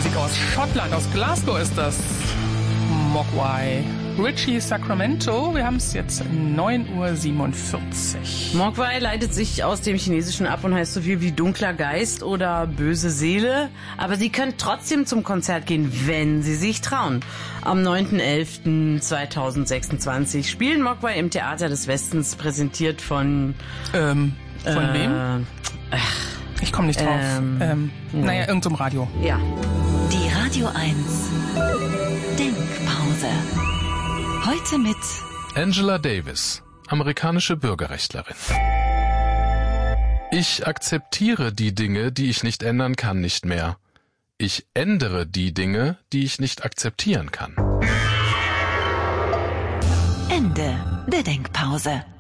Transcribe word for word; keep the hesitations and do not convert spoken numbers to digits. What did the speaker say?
Musik aus Schottland, aus Glasgow ist das. Mogwai. Richie Sacramento, wir haben es jetzt neun Uhr siebenundvierzig. Mogwai leitet sich aus dem Chinesischen ab und heißt so viel wie dunkler Geist oder böse Seele. Aber Sie können trotzdem zum Konzert gehen, wenn Sie sich trauen. Am neunten elften zweitausendsechsundzwanzig spielen Mogwai im Theater des Westens, präsentiert von... Ähm, von äh, wem? Ach, ich komme nicht drauf. Ähm, ähm, nee. Naja, irgendein Radio. Ja. Die Radio eins Denkpause. Heute mit Angela Davis, amerikanische Bürgerrechtlerin. Ich akzeptiere die Dinge, die ich nicht ändern kann, nicht mehr. Ich ändere die Dinge, die ich nicht akzeptieren kann. Ende der Denkpause.